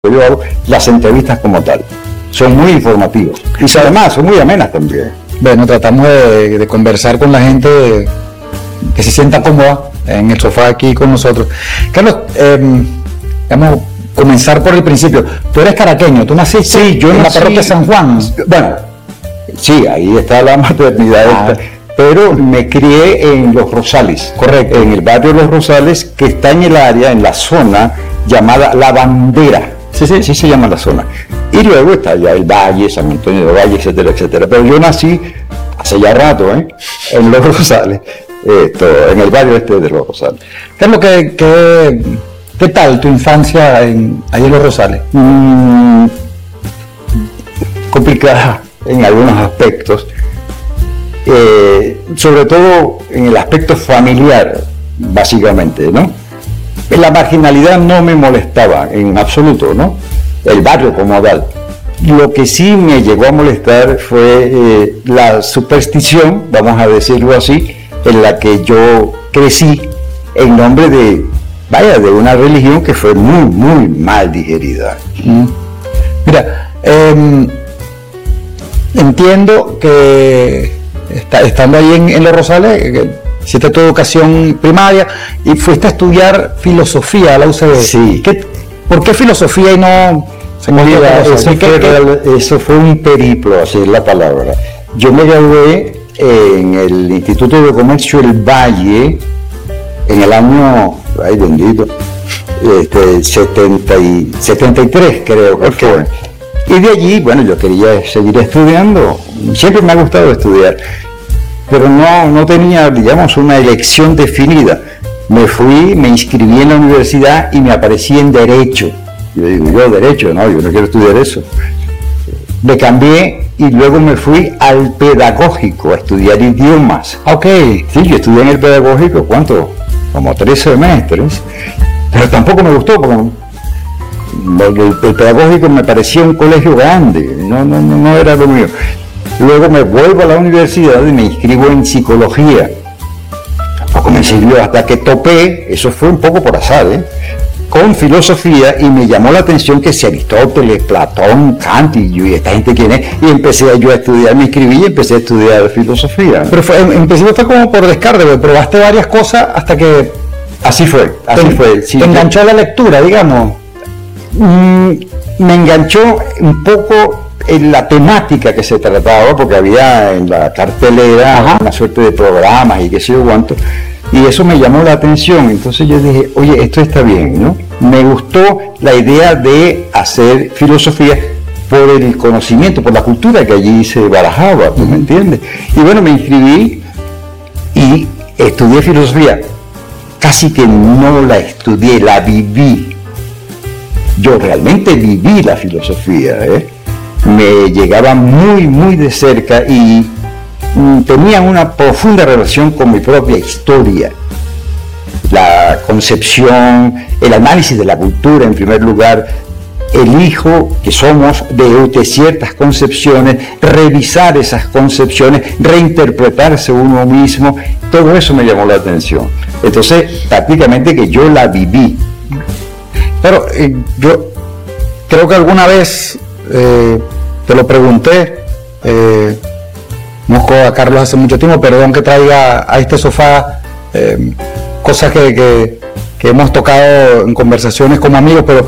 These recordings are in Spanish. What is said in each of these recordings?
yo hago las entrevistas como tal. Son muy informativas y además son muy amenas también. Bueno, tratamos de conversar con la gente que se sienta cómoda en el sofá aquí con nosotros. Carlos, vamos a comenzar por el principio. Tú eres caraqueño, tú naciste en la parroquia San Juan. Bueno, sí, ahí está la maternidad. Pero me crié en Los Rosales. Correcto. En el barrio Los Rosales, que está en el área, en la zona llamada La Bandera. Sí, se llama la zona. Y luego está ya el Valle, San Antonio de Valle, etcétera, etcétera. Pero yo nací hace ya rato, en Los Rosales, en el barrio de Los Rosales. Carlos, ¿qué tal tu infancia ahí en Los Rosales? Complicada en algunos aspectos. Sobre todo en el aspecto familiar, básicamente, ¿no? La marginalidad no me molestaba en absoluto, ¿no? El barrio como tal. Lo que sí me llegó a molestar fue la superstición, vamos a decirlo así, en la que yo crecí en nombre de una religión que fue muy, muy mal digerida. Mira, entiendo que estando ahí en Los Rosales, hiciste tu educación primaria y fuiste a estudiar filosofía a la UCB. Sí. ¿Por qué filosofía y no se me olvida? Eso fue un periplo, así es la palabra. Yo me gradué en el Instituto de Comercio El Valle en el año, ay bendito, 73 creo que fue. Y de allí, bueno, yo quería seguir estudiando, siempre me ha gustado estudiar, pero no tenía, digamos, una elección definida. Me inscribí en la universidad y me aparecí en Derecho. Yo digo, Derecho, no, yo no quiero estudiar eso. Me cambié y luego me fui al Pedagógico a estudiar idiomas. Ok. Sí, yo estudié en el Pedagógico, ¿cuánto? Como 3 semestres, pero tampoco me gustó, porque el Pedagógico me parecía un colegio grande, no era lo mío. Luego me vuelvo a la universidad y me inscribo en psicología. Tampoco me sirvió hasta que topé, eso fue un poco por azar, con filosofía, y me llamó la atención que si Aristóteles, Platón, Kant y esta gente quién es, y empecé yo a estudiar, me inscribí y empecé a estudiar filosofía. Pero en principio fue como por descarte, probaste varias cosas hasta que... Así fue. Sí, ¿te enganchó la lectura, digamos? Me enganchó un poco en la temática que se trataba, porque había en la cartelera una suerte de programas y qué sé yo cuánto, y eso me llamó la atención. Entonces yo dije, oye, esto está bien, ¿no? Me gustó la idea de hacer filosofía por el conocimiento, por la cultura que allí se barajaba, ¿tú me entiendes? Y bueno, me inscribí y estudié filosofía. Casi que no la estudié, la viví. Yo realmente viví la filosofía, Me llegaba muy, muy de cerca y tenía una profunda relación con mi propia historia. La concepción, el análisis de la cultura en primer lugar, el hijo que somos de ciertas concepciones, revisar esas concepciones, reinterpretarse uno mismo, todo eso me llamó la atención. Entonces, prácticamente que yo la viví. Pero yo creo que alguna vez te lo pregunté, conozco a Carlos hace mucho tiempo, perdón que traiga a este sofá cosas que hemos tocado en conversaciones como amigos, pero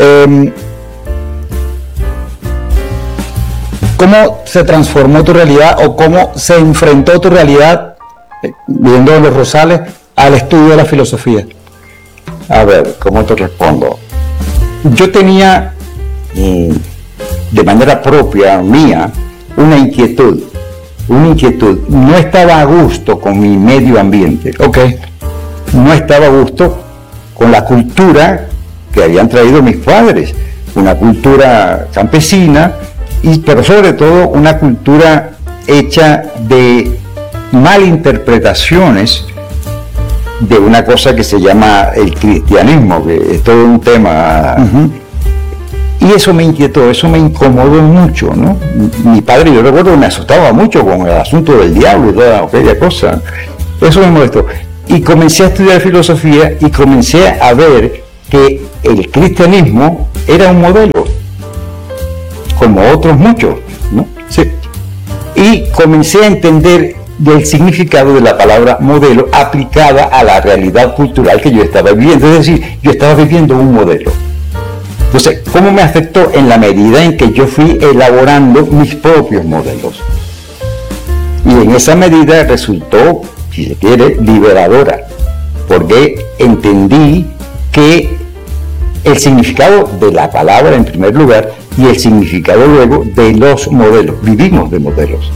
¿cómo se transformó tu realidad o cómo se enfrentó tu realidad, viviendo en Los Rosales, al estudio de la filosofía? A ver, ¿cómo te respondo? Yo tenía, de manera propia, mía, una inquietud. No estaba a gusto con mi medio ambiente. No estaba a gusto con la cultura que habían traído mis padres. Una cultura campesina, pero sobre todo una cultura hecha de malinterpretaciones de una cosa que se llama el cristianismo, que es todo un tema. Y eso me inquietó, eso me incomodó mucho, ¿no? Mi padre, yo recuerdo, me asustaba mucho con el asunto del diablo y toda aquella cosa. Eso me molestó. Y comencé a estudiar filosofía y comencé a ver que el cristianismo era un modelo, como otros muchos, ¿no? Sí. Y comencé a entender del significado de la palabra modelo aplicada a la realidad cultural que yo estaba viviendo, es decir, yo estaba viviendo un modelo. Entonces, ¿cómo me afectó? En la medida en que yo fui elaborando mis propios modelos. Y en esa medida resultó, si se quiere, liberadora, porque entendí que el significado de la palabra en primer lugar y el significado luego de los modelos. Vivimos de modelos.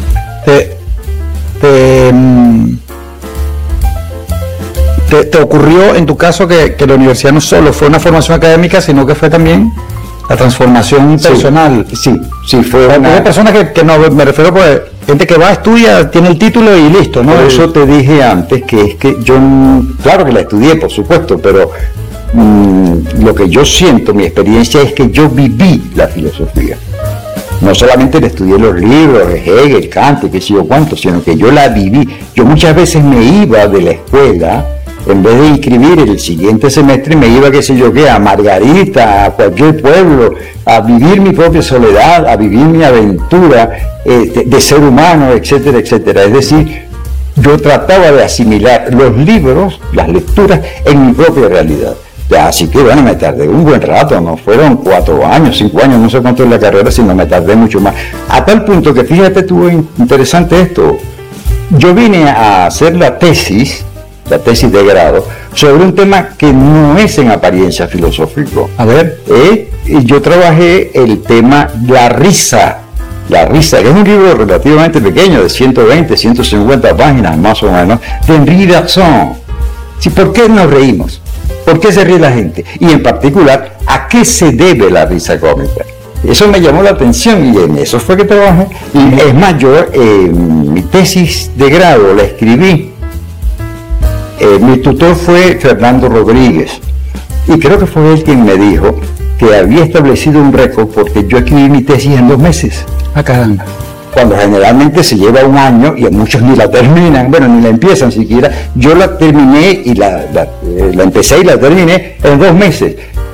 ¿Te ocurrió en tu caso que la universidad no solo fue una formación académica, sino que fue también la transformación personal? Sí, fue una... Hay personas que no, me refiero pues gente que va, estudia, tiene el título y listo, ¿no? Por eso te dije antes que es que yo, claro que la estudié, por supuesto, pero lo que yo siento, mi experiencia es que yo viví la filosofía. No solamente le estudié los libros de Hegel, Kant, qué sé yo cuánto, sino que yo la viví. Yo muchas veces me iba de la escuela, en vez de inscribir el siguiente semestre, me iba, qué sé yo qué, a Margarita, a cualquier pueblo, a vivir mi propia soledad, a vivir mi aventura de ser humano, etcétera, etcétera. Es decir, yo trataba de asimilar los libros, las lecturas, en mi propia realidad. Ya, así que bueno, me tardé un buen rato, no fueron 4 años, 5 años, no sé cuánto es la carrera, sino me tardé mucho más. A tal punto que, fíjate tú, interesante esto, yo vine a hacer la tesis de grado, sobre un tema que no es en apariencia filosófico. A ver. Yo trabajé el tema La risa, que es un libro relativamente pequeño, de 120, 150 páginas más o menos, de Henri Bergson. Sí, ¿por qué nos reímos? ¿Por qué se ríe la gente? Y en particular, ¿a qué se debe la risa cómica? Eso me llamó la atención y en eso fue que trabajé. Y es más, yo mi tesis de grado la escribí. Mi tutor fue Fernando Rodríguez y creo que fue él quien me dijo que había establecido un récord porque yo escribí mi tesis en 2 meses. Ah, caramba. Cuando generalmente se lleva 1 año y a muchos ni la terminan, bueno, ni la empiezan siquiera. Yo la terminé y la empecé y la terminé en 2 meses.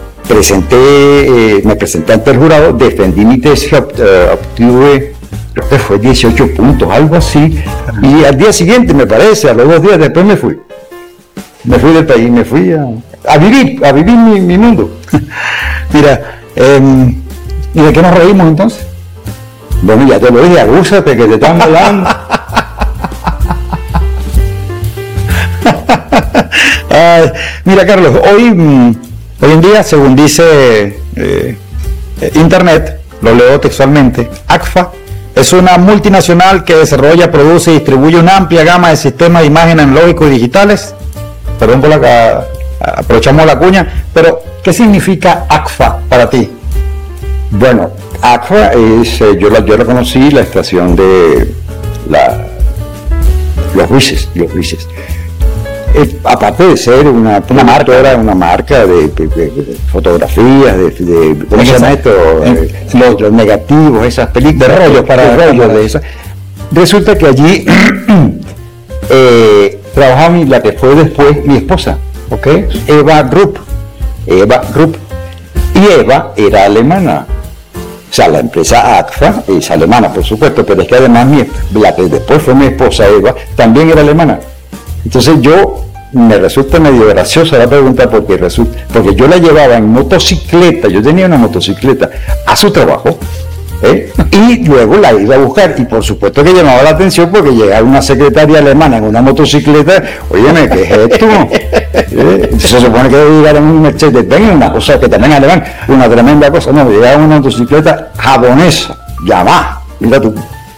Me presenté ante el jurado, defendí mi tesis, obtuve, creo que fue 18 puntos, algo así, y al día siguiente, me parece, a los 2 días después me fui del país, me fui a vivir mi mundo. Mira, ¿y de qué nos reímos entonces? Bueno, ya te lo dije, agúzate que te están volando. Mira, Carlos, hoy en día, según dice Internet, lo leo textualmente, ACFA es una multinacional que desarrolla, produce y distribuye una amplia gama de sistemas de imagen analógicos y digitales. Perdón por aprovechamos la cuña, pero ¿qué significa ACFA para ti? Bueno, ACFA es, yo la conocí, la estación de los Luises. Aparte de ser una marca de fotografías, ¿cómo se llama esto? Los negativos, esas películas, de rollos de esas. Resulta que allí trabajaba la que fue después mi esposa, ¿okay? Eva Rupp. Y Eva era alemana. O sea, la empresa ACFA es alemana, por supuesto, pero es que además la que después fue mi esposa Eva también era alemana. Entonces me resulta medio graciosa la pregunta porque yo la llevaba en motocicleta, yo tenía una motocicleta a su trabajo, y luego la iba a buscar, y por supuesto que llamaba la atención porque llegaba una secretaria alemana en una motocicleta, óyeme, ¿qué es esto? Se supone que debe llegar en un Mercedes-Benz, una cosa que también es alemán, una tremenda cosa, no, llegaba una motocicleta japonesa, Yamaha, mira tú.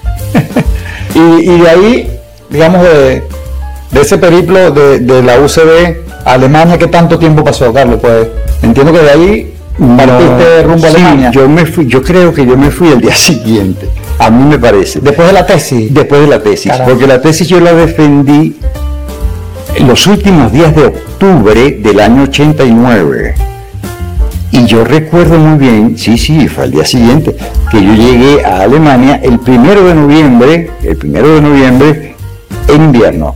y de ahí, digamos, de ese periplo de la UCB a Alemania, ¿qué tanto tiempo pasó, Carlos? Pues entiendo que de ahí partiste rumbo a Alemania. Yo creo que yo me fui el día siguiente, a mí me parece. ¿Después de la tesis? Después de la tesis, Caramba. Porque la tesis yo la defendí en los últimos días de octubre del año 89. Y yo recuerdo muy bien, sí, fue al día siguiente, que yo llegué a Alemania el 1 de noviembre en invierno.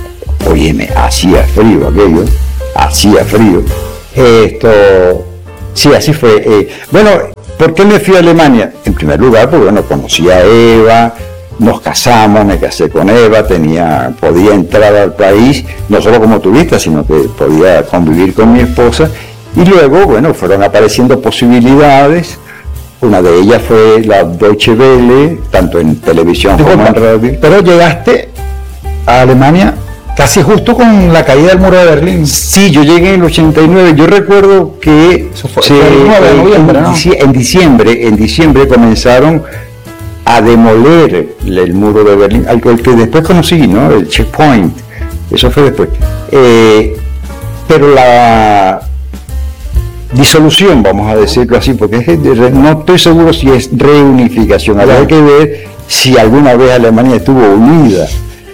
Óyeme, hacía frío aquello, Sí, así fue. Bueno, ¿por qué me fui a Alemania? En primer lugar, porque bueno, conocí a Eva, nos casamos, me casé con Eva, podía entrar al país, no solo como turista, sino que podía convivir con mi esposa. Y luego, bueno, fueron apareciendo posibilidades. Una de ellas fue la Deutsche Welle, tanto en televisión como en radio. Pero llegaste a Alemania casi justo con la caída del muro de Berlín. Sí, yo llegué en el 89. Yo recuerdo que eso fue el 9 de noviembre, ¿no? En diciembre comenzaron a demoler el muro de Berlín, al que después conocí, ¿no? El checkpoint. Eso fue después. Pero la disolución, vamos a decirlo así, porque no estoy seguro si es reunificación. Habrá que ver si alguna vez Alemania estuvo unida.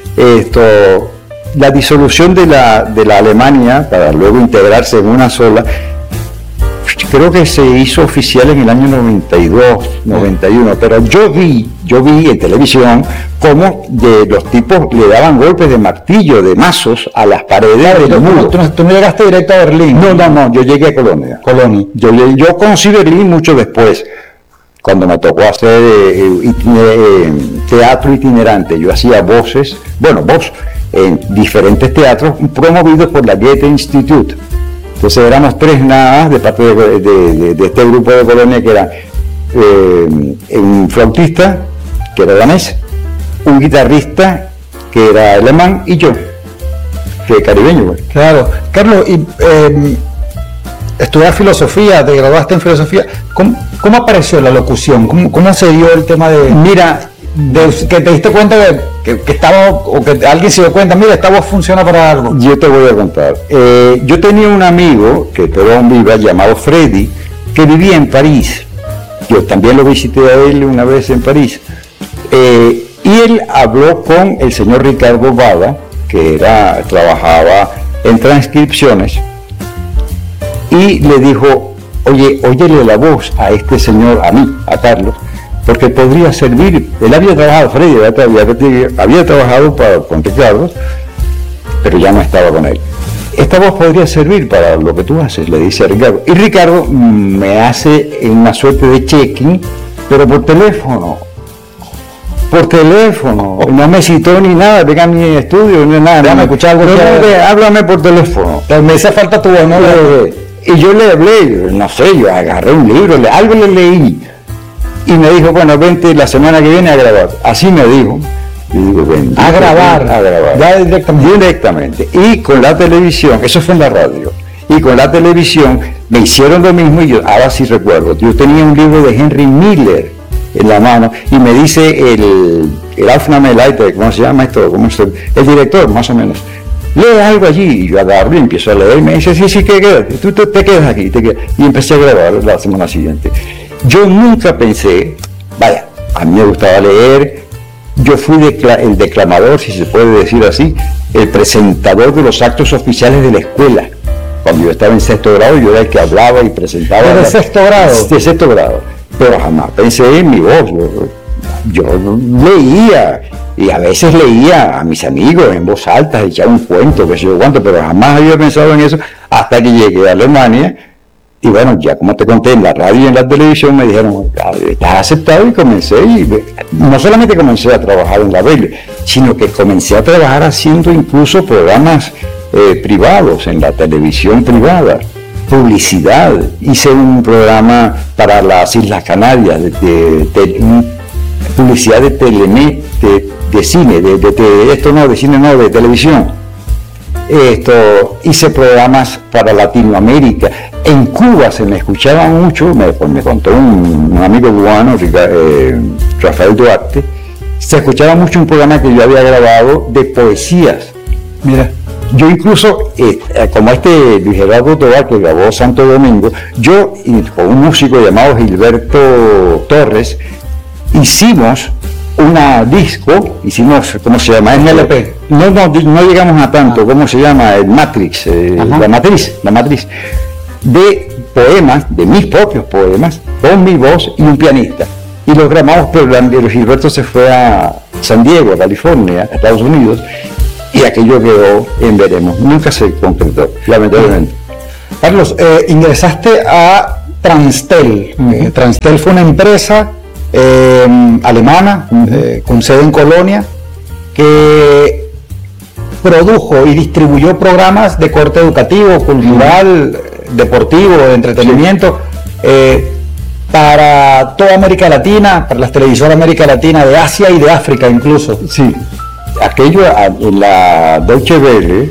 La disolución de la Alemania para luego integrarse en una sola, creo que se hizo oficial en el año 92, 91, pero yo vi en televisión cómo los tipos le daban golpes de martillo, de mazos a las paredes del muro. ¿Tú no llegaste directo a Berlín? No, yo llegué a Colonia. Yo conocí Berlín mucho después, cuando me tocó hacer teatro itinerante. Yo hacía voz en diferentes teatros promovidos por la Goethe Institut. Entonces éramos 3 nada más de parte de este grupo de Colonia, que era un flautista, que era danés, un guitarrista, que era alemán, y yo, que caribeño. Pues. Claro. Carlos, estudias filosofía, te graduaste en filosofía. ¿Cómo apareció la locución? ¿Cómo se dio el tema de...? Mira, que te diste cuenta que estaba, o que alguien se dio cuenta, mira, esta voz funciona para algo. Yo te voy a contar. Yo tenía un amigo que todavía vive, llamado Freddy, que vivía en París. Yo también lo visité a él una vez en París. Y él habló con el señor Ricardo Bada, que trabajaba en transcripciones, y le dijo, óyele la voz a este señor, a mí, a Carlos, porque podría servir. Él había trabajado, Freddy había trabajado con Ricardo, pero ya no estaba con él. Esta voz podría servir para lo que tú haces, le dice a Ricardo. Y Ricardo me hace una suerte de check-in, pero por teléfono. No me citó ni nada, venga a mi estudio, ni nada. Déjame escuchar algo. Háblame por teléfono. Me hace falta tu voz, ¿no? Y yo le hablé, no sé, yo agarré un libro, algo le leí. Y me dijo, bueno, vente la semana que viene a grabar. Así me dijo. Y digo, ven. A grabar. Ya directamente. Y con la televisión, eso fue en la radio. Y con la televisión me hicieron lo mismo, y yo ahora sí recuerdo. Yo tenía un libro de Henry Miller en la mano, y me dice el Aufnahmeleiter, ¿cómo se llama esto? El director, más o menos. Lee algo allí, y yo agarro y empiezo a leer, y me dice, sí, quédate, tú te quedas aquí, y empecé a grabar la semana siguiente. Yo nunca pensé, a mí me gustaba leer, yo fui el declamador, si se puede decir así, el presentador de los actos oficiales de la escuela. Cuando yo estaba en 6º grado, yo era el que hablaba y presentaba. ¿De 6º grado? De 6º grado, pero jamás pensé en mi voz. Yo leía, y a veces leía a mis amigos en voz alta, echaba un cuento, que sé yo cuánto, pero jamás había pensado en eso hasta que llegué a Alemania. Y bueno, ya como te conté, en la radio y en la televisión me dijeron, estás aceptado, y comencé, y no solamente comencé a trabajar en la Welle, sino que comencé a trabajar haciendo incluso programas privados, en la televisión privada, publicidad. Hice un programa para las Islas Canarias, publicidad de cine, de televisión. Hice programas para Latinoamérica. En Cuba se me escuchaba mucho, me contó un amigo cubano, Rafael Duarte, se escuchaba mucho un programa que yo había grabado de poesías. Mira, yo incluso, como Luis Gerardo Tobar, que grabó Santo Domingo, yo con un músico llamado Gilberto Torres, hicimos ¿cómo se llama? ¿Un LP? No llegamos a tanto, ¿cómo se llama? El Matrix, la matriz, de poemas, de mis propios poemas, con mi voz y un pianista. Y los grabamos, pero Gilberto se fue a San Diego, a California, a Estados Unidos, y aquello quedó en veremos. Nunca se concretó, lamentablemente. Carlos, ingresaste a Transtel. Transtel fue una empresa alemana con sede en Colonia que produjo y distribuyó programas de corte educativo, cultural, deportivo, de entretenimiento, para toda América Latina, para las televisoras de América Latina, de Asia y de África incluso. Sí, aquello en la Deutsche Welle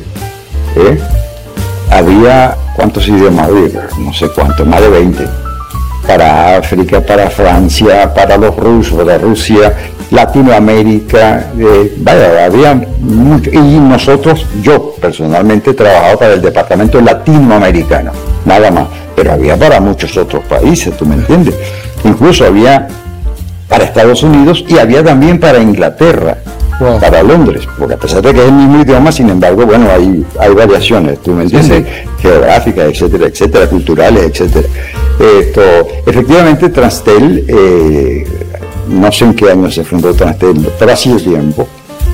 había, ¿cuántos idiomas había? No sé cuántos, más de 20. Para África, para Francia, para los rusos, para Rusia, Latinoamérica, había mucho. Y nosotros, yo personalmente trabajaba para el departamento latinoamericano, nada más, pero había para muchos otros países, ¿tú me entiendes? Incluso había para Estados Unidos y había también para Inglaterra, para Londres, porque a pesar de que es el mismo idioma, sin embargo, bueno, hay variaciones, ¿tú me entiendes? Sí. Geográficas, etcétera, etcétera, culturales, etcétera. Efectivamente, Transtel, no sé en qué año se fundó Transtel, pero hacía tiempo,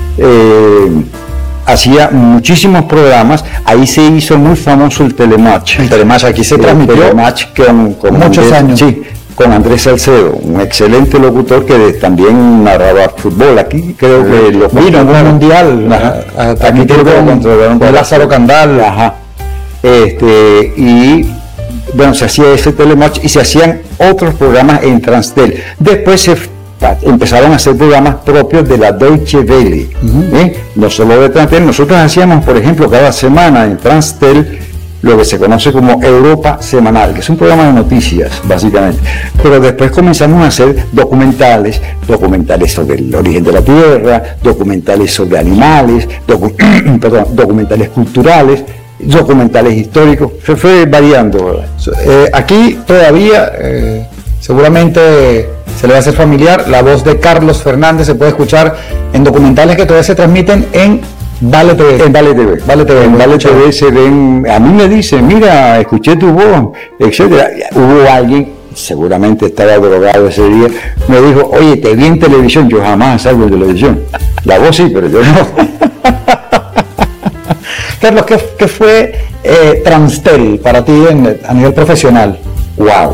hacía muchísimos programas. Ahí se hizo muy famoso el Telematch. El Telematch aquí se transmitió. El Telematch con muchos años. Sí, con Andrés Salcedo, un excelente locutor que también narraba fútbol. Aquí creo que lo vino en un mundial. Aquí creo que con Lázaro Candal. Ajá. Y bueno, se hacía ese Telematch y se hacían otros programas en Transtel. Después empezaron a hacer programas propios de la Deutsche Welle, no solo de Transtel. Nosotros hacíamos, por ejemplo, cada semana en Transtel lo que se conoce como Europa Semanal, que es un programa de noticias, básicamente. Pero después comenzamos a hacer documentales sobre el origen de la Tierra, documentales sobre animales, documentales culturales, documentales históricos. Se fue variando. Aquí todavía, seguramente se le va a hacer familiar, la voz de Carlos Fernández se puede escuchar en documentales que todavía se transmiten en Vale TV. En Vale TV. En Vale TV se ven, a mí me dicen, mira, escuché tu voz, etcétera. Hubo alguien, seguramente estaba drogado ese día, me dijo, oye, te vi en televisión. Yo jamás salgo en televisión. La voz sí, pero yo no. Carlos, ¿qué fue Transtel para ti a nivel profesional? Wow,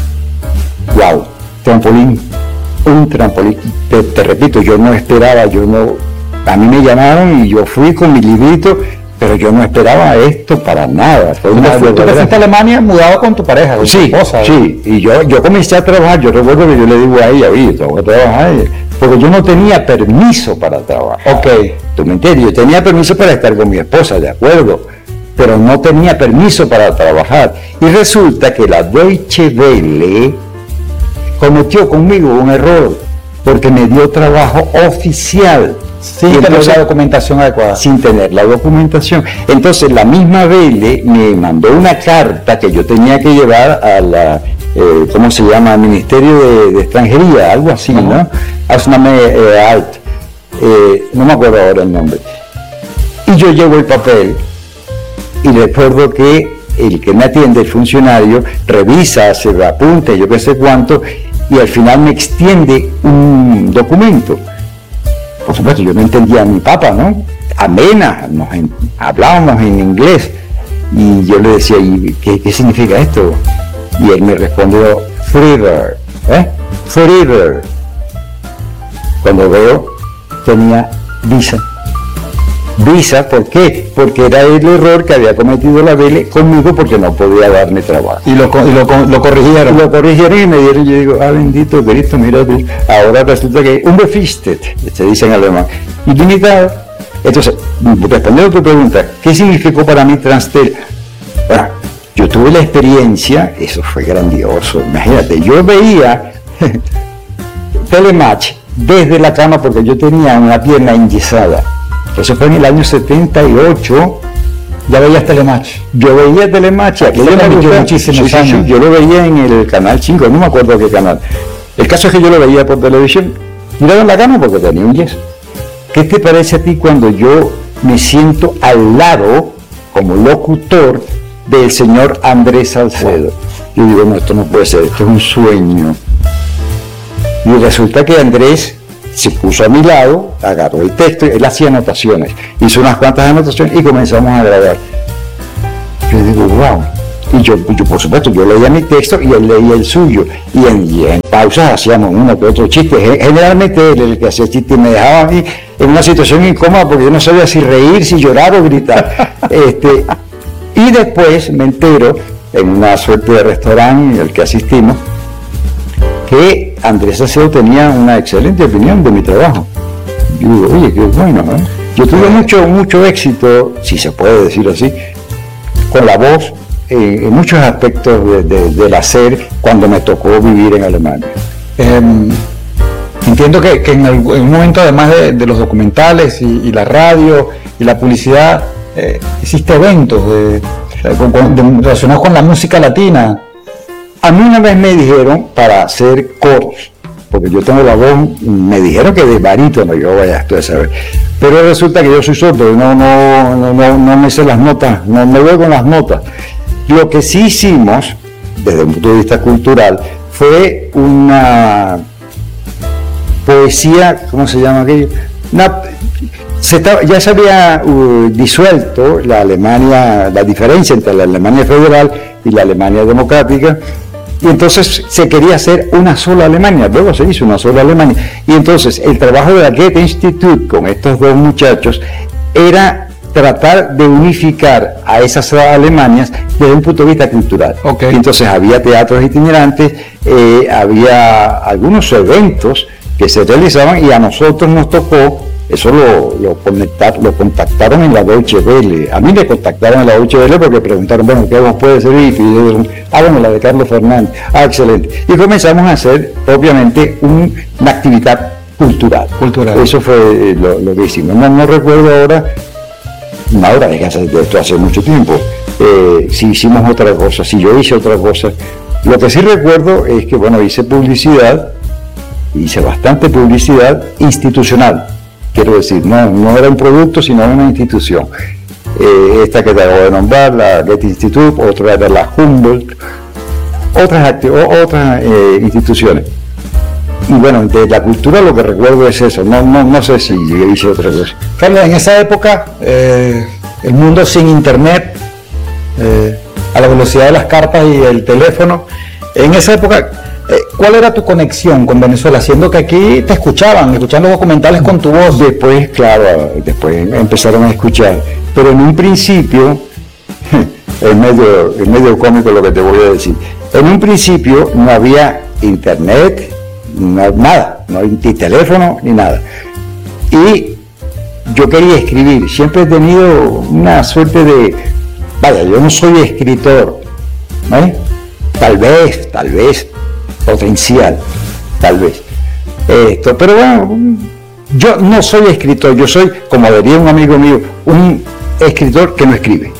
un trampolín. Te repito, yo no esperaba, a mí me llamaron y yo fui con mi librito, pero yo no esperaba esto para nada. Tú te fuiste a Alemania mudado con tu pareja, con tu esposa. Sí, y yo comencé a trabajar. Yo recuerdo que yo le digo a ella, oye, tengo que trabajar, porque yo no tenía permiso para trabajar. Ok. ¿Tú me entiendes? Yo tenía permiso para estar con mi esposa, de acuerdo, pero no tenía permiso para trabajar. Y resulta que la Deutsche Welle cometió conmigo un error, porque me dio trabajo oficial. Sin tener la documentación adecuada. Sin tener la documentación. Entonces la misma Welle me mandó una carta que yo tenía que llevar a la, ¿cómo se llama? Al Ministerio de Extranjería, algo así, ¿no? Ausnahmeamt, no me acuerdo ahora el nombre. Y yo llevo el papel y recuerdo que el que me atiende, el funcionario, revisa, hace apuntes, yo qué sé cuánto, y al final me extiende un documento. Por supuesto, yo no entendía a mi papá, ¿no? Apenas hablábamos en inglés y yo le decía, ¿y qué significa esto? Y él me respondió, Führer, Führer. Cuando veo, tenía visa. Visa, ¿por qué? Porque era el error que había cometido la Welle conmigo, porque no podía darme trabajo. Y lo corrigieron. Lo corrigieron y me dieron, yo digo, bendito Cristo, mira tú. Ahora resulta que unbefristet, se dice en alemán, ilimitado. Entonces, respondiendo a tu pregunta, ¿qué significó para mí Transtel? Bueno, yo tuve la experiencia, eso fue grandioso, imagínate, yo veía Telematch desde la cama porque yo tenía una pierna enyesada. Eso fue en el año 78. ¿Ya veías Telematch? Yo veía Telematch, aquello me gustó muchísimos años. Sí, yo lo veía en el canal 5, no me acuerdo qué canal. El caso es que yo lo veía por televisión, tirado en la cama porque tenía un yeso. ¿Qué te parece a ti cuando yo me siento al lado, como locutor, del señor Andrés Salcedo? Yo digo, no, esto no puede ser, esto es un sueño. Y resulta que Andrés se puso a mi lado, agarró el texto, él hacía anotaciones, hizo unas cuantas anotaciones y comenzamos a grabar. Yo digo, wow, Y yo, por supuesto, yo leía mi texto y él leía el suyo. Y en pausas hacíamos uno que otro chiste. Generalmente él el que hacía chiste y me dejaba a mí en una situación incómoda porque yo no sabía si reír, si llorar o gritar. Y después me entero, en una suerte de restaurante al que asistimos, que Andrés Salcedo tenía una excelente opinión de mi trabajo. Yo digo, oye, qué bueno, ¿eh? Yo tuve mucho éxito, si se puede decir así, con la voz en muchos aspectos del hacer cuando me tocó vivir en Alemania. Entiendo que en un momento, además de los documentales y la radio y la publicidad, hiciste eventos relacionados con la música latina. A mí una vez me dijeron para hacer coros, porque yo tengo la voz, me dijeron que de barítono, yo vaya, estoy a saber. Pero resulta que yo soy sordo, no me sé las notas, no me veo con las notas. Lo que sí hicimos, desde un punto de vista cultural, fue una poesía, ¿cómo se llama aquello? Ya se había disuelto la Alemania, la diferencia entre la Alemania federal y la Alemania democrática, y entonces se quería hacer una sola Alemania. Luego se hizo una sola Alemania, y entonces el trabajo de la Goethe Institut con estos dos muchachos era tratar de unificar a esas Alemanias desde un punto de vista cultural. Okay. Y entonces había teatros itinerantes, había algunos eventos que se realizaban, y a nosotros nos tocó, eso lo contactaron en la Deutsche Welle. A mí me contactaron en la Deutsche Welle porque preguntaron, bueno, ¿qué voz puede servir? Y yo dijeron, bueno, la de Carlos Fernández. excelente. Y comenzamos a hacer, obviamente, una actividad cultural. Eso fue lo que hicimos. No recuerdo ahora, de esto hace mucho tiempo, si hicimos otra cosa, si yo hice otra cosa. Lo que sí recuerdo es que, bueno, hice bastante publicidad institucional. Quiero decir, no era un producto, sino una institución. Esta que te acabo de nombrar, la Goethe Institut, otra era la Humboldt, otras instituciones. Y bueno, de la cultura lo que recuerdo es eso, no sé si hice otra cosa. Carlos, en esa época, el mundo sin internet, a la velocidad de las cartas y el teléfono, en esa época, ¿cuál era tu conexión con Venezuela? Siendo que aquí te escuchaban documentales con tu voz. Después empezaron a escuchar, pero en un principio, es medio cómico lo que te voy a decir, en un principio no había internet, nada, no había ni teléfono ni nada, y yo quería escribir, siempre he tenido una suerte de, yo no soy escritor, ¿no? Tal vez potencial, tal vez. Pero bueno, yo no soy escritor, yo soy, como diría un amigo mío, un escritor que no escribe.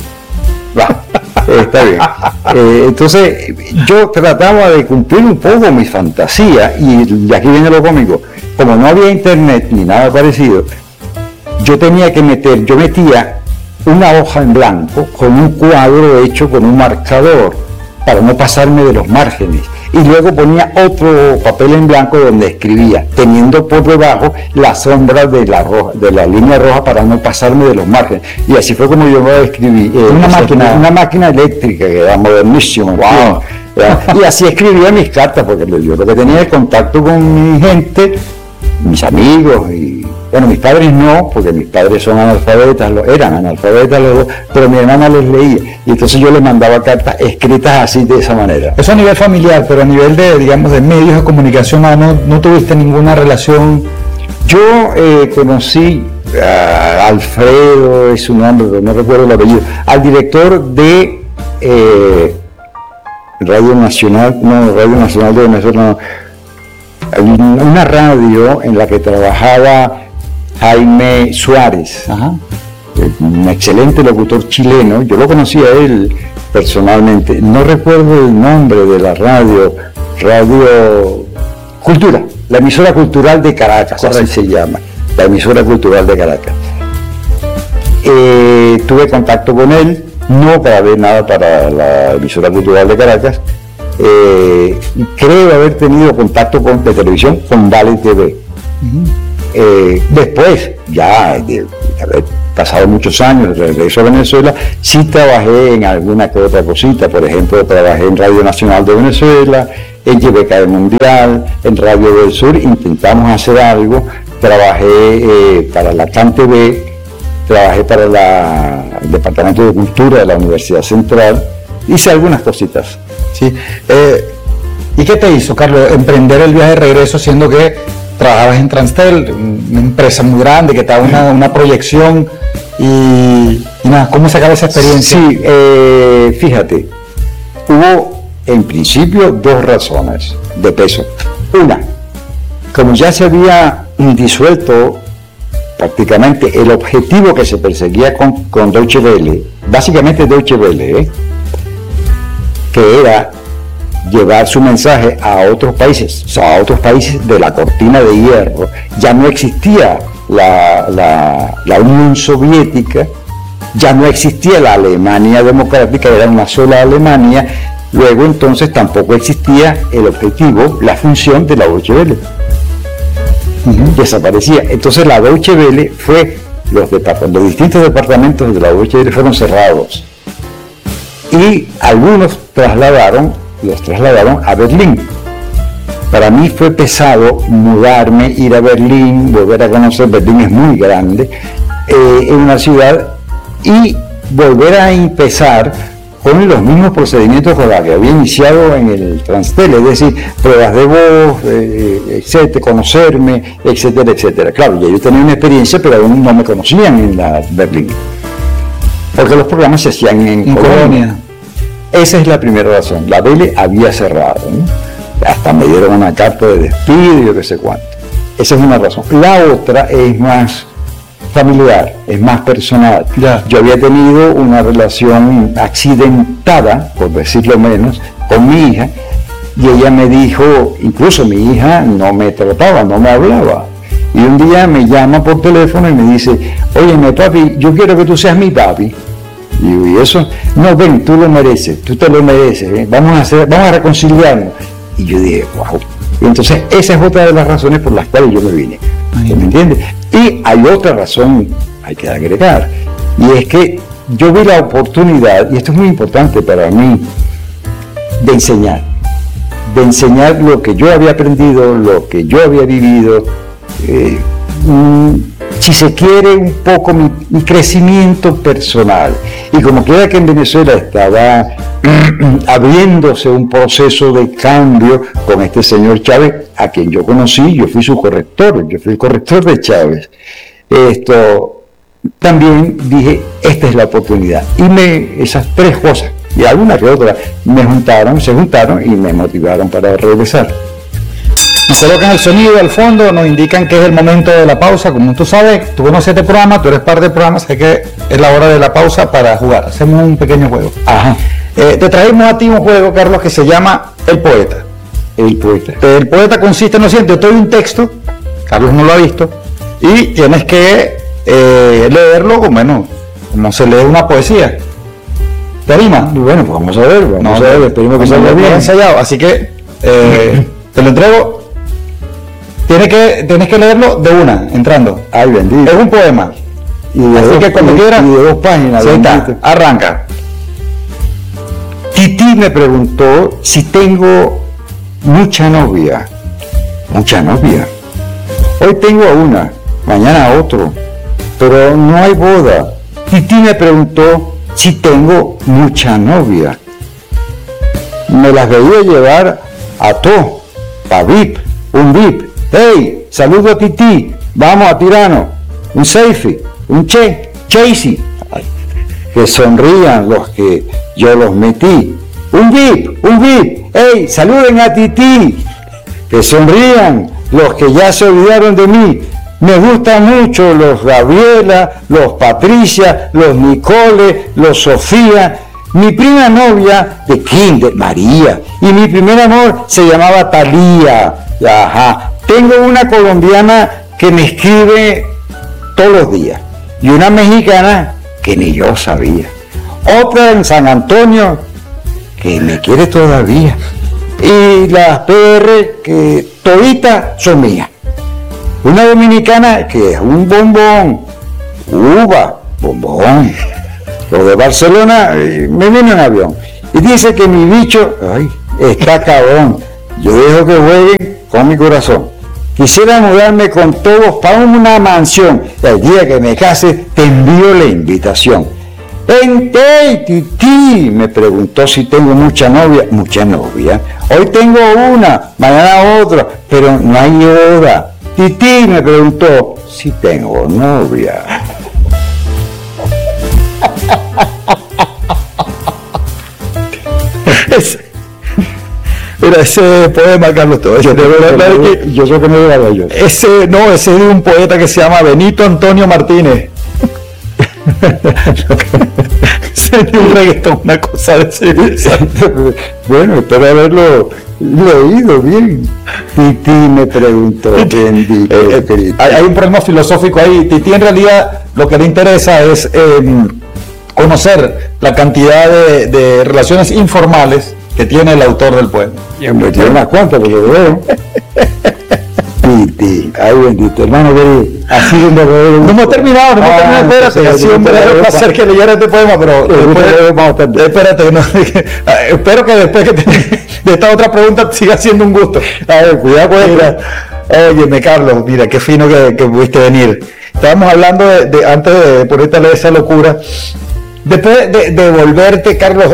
Está bien. Entonces, yo trataba de cumplir un poco mi fantasía, y de aquí viene lo cómico. Como no había internet ni nada parecido, yo metía una hoja en blanco con un cuadro hecho con un marcador para no pasarme de los márgenes, y luego ponía otro papel en blanco donde escribía, teniendo por debajo la sombra de la línea roja para no pasarme de los márgenes. Y así fue como yo escribí. Una máquina eléctrica que era modernísima. Wow. Y así escribía mis cartas, porque yo lo que tenía es contacto con mi gente, mis amigos, y bueno, mis padres no, porque mis padres eran analfabetas los dos, pero mi hermana les leía, y entonces yo les mandaba cartas escritas así, de esa manera. Eso a nivel familiar, pero a nivel de medios de comunicación, no tuviste ninguna relación. Yo conocí a Alfredo, es su nombre, pero no recuerdo el apellido, al director de Radio Nacional de Venezuela, una radio en la que trabajaba Jaime Suárez, un excelente locutor chileno. Yo lo conocí a él personalmente, no recuerdo el nombre de la Radio Cultura, la emisora cultural de Caracas, así se llama, la emisora cultural de Caracas. Tuve contacto con él, no para ver nada para la emisora cultural de Caracas. Creo haber tenido contacto de televisión con Vale TV. Después, ya de haber pasado muchos años, regreso a Venezuela, sí trabajé en alguna que otra cosita. Por ejemplo, trabajé en Radio Nacional de Venezuela, en YBK Mundial, en Radio del Sur, intentamos hacer algo. Trabajé para la CanTV, trabajé para el Departamento de Cultura de la Universidad Central, hice algunas cositas. Sí. ¿Y qué te hizo, Carlos, emprender el viaje de regreso, siendo que trabajabas en Transtel, una empresa muy grande que te da una proyección y nada, ¿cómo se acaba esa experiencia? Sí, fíjate, hubo en principio dos razones de peso. Una, como ya se había disuelto prácticamente el objetivo que se perseguía con Deutsche Welle, básicamente Deutsche Welle, que era llevar su mensaje a otros países, o sea, a otros países de la cortina de hierro. Ya no existía la Unión Soviética, ya no existía la Alemania democrática, era una sola Alemania. Luego entonces tampoco existía el objetivo, la función de la Deutsche Welle. Desaparecía. Entonces la Deutsche Welle los distintos departamentos de la Deutsche Welle fueron cerrados y algunos los trasladaron a Berlín. Para mí fue pesado mudarme, ir a Berlín, volver a conocer. Berlín es muy grande, en una ciudad, y volver a empezar con los mismos procedimientos con los que había iniciado en el Transtel, es decir, pruebas de voz, etcétera, conocerme, etcétera, etcétera. Claro, ya yo tenía una experiencia, pero aún no me conocían en la Berlín, porque los programas se hacían en Colonia. Esa es la primera razón. La Welle había cerrado, ¿no? Hasta me dieron una carta de despido y yo qué sé cuánto. Esa es una razón. La otra es más familiar, es más personal. Ya. Yo había tenido una relación accidentada, por decirlo menos, con mi hija, y ella me dijo, incluso mi hija no me trataba, no me hablaba. Y un día me llama por teléfono y me dice, óyeme papi, yo quiero que tú seas mi papi. Y digo, ¿y eso? No, ven, tú lo mereces, tú te lo mereces, vamos a reconciliarnos. Y yo dije, wow. Y entonces esa es otra de las razones por las cuales yo me vine. ¿Me entiendes? Y hay otra razón, hay que agregar, y es que yo vi la oportunidad, y esto es muy importante para mí, de enseñar lo que yo había aprendido, lo que yo había vivido, si se quiere, un poco mi crecimiento personal. Y como quiera que en Venezuela estaba abriéndose un proceso de cambio con este señor Chávez, a quien yo conocí, yo fui su corrector, yo fui el corrector de Chávez. También dije, esta es la oportunidad. Y esas tres cosas, y alguna que otra, se juntaron y me motivaron para regresar. Nos colocan el sonido al fondo, nos indican que es el momento de la pausa. Como tú sabes, tú conoces este programa, tú eres parte del programa, sé que es la hora de la pausa para jugar. Hacemos un pequeño juego. Ajá. Te trajimos a ti un juego, Carlos, que se llama El Poeta. El Poeta. El Poeta consiste en lo siguiente: yo te doy un texto, Carlos no lo ha visto, y tienes que leerlo como se lee una poesía. ¿Te animas? Bueno, pues vamos a ver, esperemos que salga bien ensayado. Así que te lo entrego. Tienes que leerlo de una, entrando. Ay, bendito. Es un poema. Así que cuando quieras. Y de 2 páginas. Sí, está. Arranca. Tití me preguntó si tengo mucha novia. Mucha novia. Hoy tengo a una, mañana a otro, pero no hay boda. Tití me preguntó si tengo mucha novia. Me las veía llevar a todo, pa' VIP, un VIP. Hey, saludo a Tití, vamos a Tirano, un selfie, un Chasey. Que sonrían los que yo los metí. Un VIP, hey, saluden a Tití. Que sonrían los que ya se olvidaron de mí. Me gustan mucho los Gabriela, los Patricia, los Nicole, los Sofía. Mi prima novia de Kinder, María. Y mi primer amor se llamaba Talía. Ajá. Tengo una colombiana que me escribe todos los días. Y una mexicana que ni yo sabía. Otra en San Antonio que me quiere todavía. Y las PR que toditas son mías. Una dominicana que es un bombón, uva, bombón. Lo de Barcelona, me vino en avión. Y dice que mi bicho, está cabrón. Yo dejo que jueguen con mi corazón. Quisiera mudarme con todos para una mansión. El día que me case, te envío la invitación. Hey, Titi, me preguntó si tengo mucha novia. Mucha novia. Hoy tengo una, mañana otra, pero no hay hora. Titi me preguntó si tengo novia. Mira, ese poema, Carlos, todo yo sé que no lo hago yo. Ese es de un poeta que se llama Benito Antonio Martínez. Sería un reggaetón, una cosa de ese. Bueno, espero haberlo leído bien. Titi me preguntó. Hay un problema filosófico ahí. Titi en realidad lo que le interesa es conocer la cantidad de relaciones informales que tiene el autor del poema. Yo me tiré unas cuantas porque lo veo. Titi, ay bendito, hermano, así donde no hemos terminado, espérate, ha sido un verdadero placer que leyera este poema, pero espérate, no, espero que después de esta otra pregunta siga siendo un gusto. A ver, cuidado con ella. Óyeme, Carlos, mira, qué fino que pudiste venir. Estábamos hablando antes de ponerte a leer esa locura. Después de volverte, Carlos,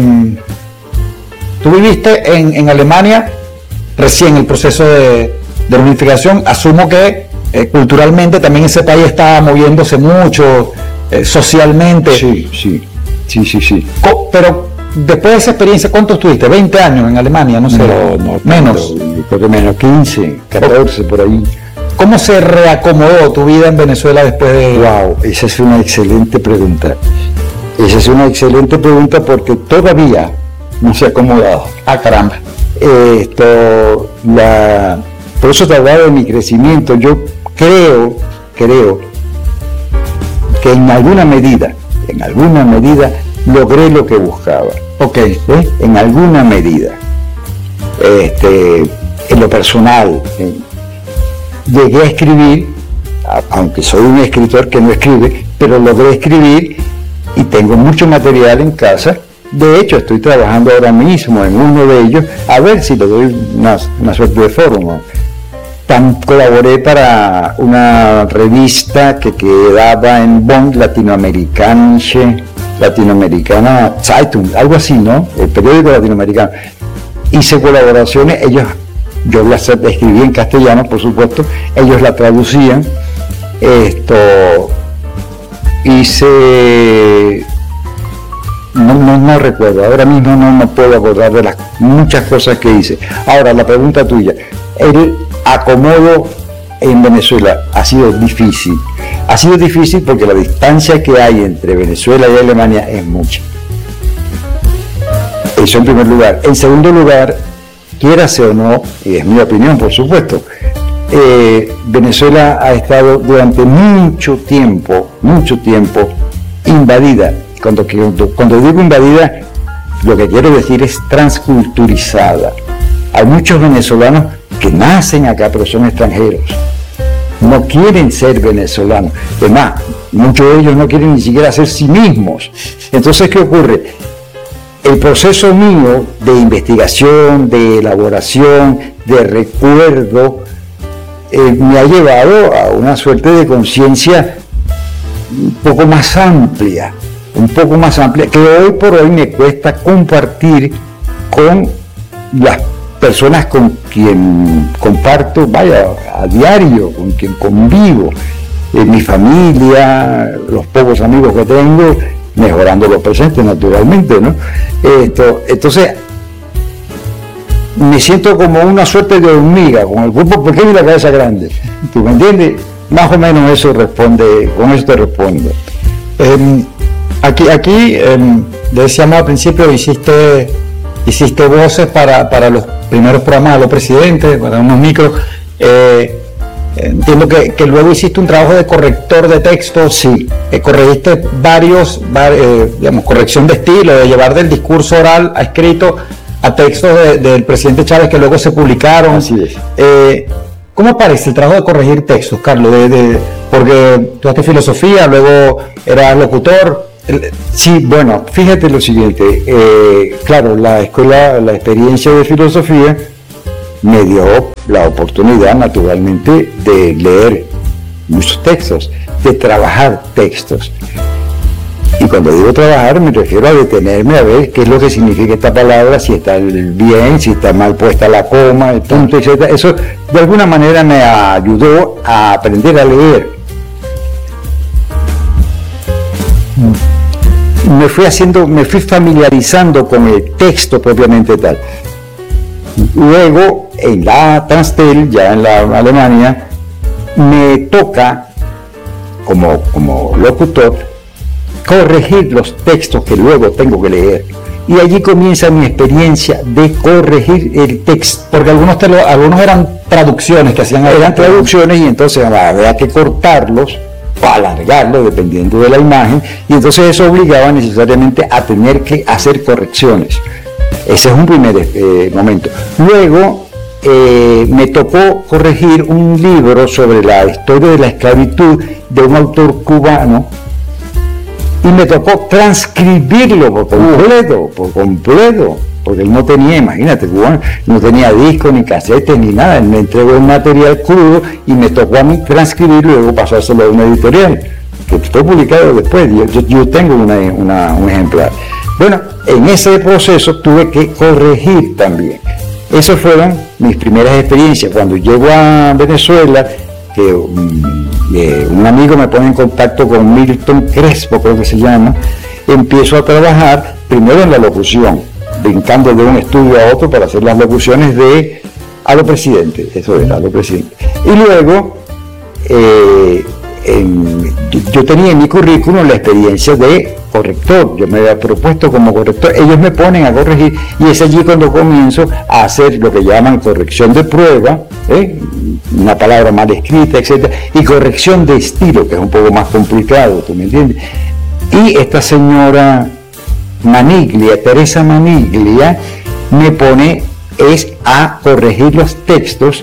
tú viviste en Alemania recién el proceso de unificación. Asumo que culturalmente también ese país está moviéndose mucho, socialmente. Sí. Pero después de esa experiencia, ¿cuánto estuviste? ¿20 años en Alemania? No sé. No, menos. Por lo menos 15, 14 por ahí. ¿Cómo se reacomodó tu vida en Venezuela después de...? Wow, esa es una excelente pregunta. Esa es una excelente pregunta porque todavía no se ha acomodado. Ah, caramba. Por eso te hablaba de mi crecimiento. Yo creo que en alguna medida logré lo que buscaba. Ok. En alguna medida. En lo personal, llegué a escribir, aunque soy un escritor que no escribe, pero logré escribir y tengo mucho material en casa. De hecho, estoy trabajando ahora mismo en uno de ellos, a ver si le doy una suerte de foro. Colaboré para una revista que quedaba en Bonn, Latinoamericana Zeitung, algo así, ¿no? El periódico latinoamericano. Hice colaboraciones, yo las escribí en castellano, por supuesto, ellos la traducían. Hice... No recuerdo, ahora mismo no me puedo acordar de las muchas cosas que hice. Ahora, la pregunta tuya, el acomodo en Venezuela ha sido difícil. Ha sido difícil porque la distancia que hay entre Venezuela y Alemania es mucha. Eso en primer lugar. En segundo lugar, quiérase o no, y es mi opinión por supuesto, Venezuela ha estado durante mucho tiempo invadida. Cuando digo invadida, lo que quiero decir es transculturizada. Hay muchos venezolanos que nacen acá pero son extranjeros. No quieren ser venezolanos. Además, muchos de ellos no quieren ni siquiera ser sí mismos. Entonces, ¿qué ocurre? El proceso mío de investigación, de elaboración, de recuerdo, me ha llevado a una suerte de conciencia un poco más amplia, que hoy por hoy me cuesta compartir con las personas con quien comparto, a diario, con quien convivo, mi familia, los pocos amigos que tengo, mejorando los presentes naturalmente, ¿no? Entonces, me siento como una suerte de hormiga, con el cuerpo pequeño y la cabeza grande. ¿Tú me entiendes? Más o menos eso responde, con eso te respondo. Aquí decíamos al principio, hiciste voces para los primeros programas de los presidentes, para unos micros. Entiendo que luego hiciste un trabajo de corrector de textos. Sí. Corregiste varios, corrección de estilo, de llevar del discurso oral a escrito a textos del presidente Chávez que luego se publicaron. Así es. ¿Cómo aparece el trabajo de corregir textos, Carlos? Porque tú haces filosofía, luego eras locutor. Sí, bueno, fíjate lo siguiente. Claro, la experiencia de filosofía me dio la oportunidad, naturalmente, de leer muchos textos, de trabajar textos. Y cuando digo trabajar me refiero a detenerme a ver qué es lo que significa esta palabra, si está bien, si está mal puesta la coma, el punto, etc. Eso de alguna manera me ayudó a aprender a leer. Me fui familiarizando con el texto propiamente tal. Luego, en la Transtel, ya en la Alemania, me toca, como locutor, corregir los textos que luego tengo que leer. Y allí comienza mi experiencia de corregir el texto. Porque algunos eran traducciones que hacían. Eran traducciones y entonces había que cortarlos o alargarlos dependiendo de la imagen, y entonces eso obligaba necesariamente a tener que hacer correcciones. Ese es un primer momento. Luego me tocó corregir un libro sobre la historia de la esclavitud de un autor cubano, y me tocó transcribirlo por completo, porque él no tenía, imagínate, cubano, no tenía disco, ni casetes, ni nada. Él me entregó el material crudo y me tocó a mí transcribirlo y luego pasárselo a una editorial, que fue publicado después. Yo tengo un ejemplar. Bueno, en ese proceso tuve que corregir también. Esas fueron mis primeras experiencias. Cuando llego a Venezuela, que un amigo me pone en contacto con Milton Crespo, creo que se llama, empiezo a trabajar primero en la locución, brincando de un estudio a otro para hacer las locuciones de A lo Presidente, eso era, A lo Presidente. Y luego, yo tenía en mi currículum la experiencia de corrector, yo me había propuesto como corrector, ellos me ponen a corregir, y es allí cuando comienzo a hacer lo que llaman corrección de prueba, una palabra mal escrita, etc., y corrección de estilo, que es un poco más complicado, ¿tú me entiendes? Y esta señora Maniglia, Teresa Maniglia, me pone a corregir los textos.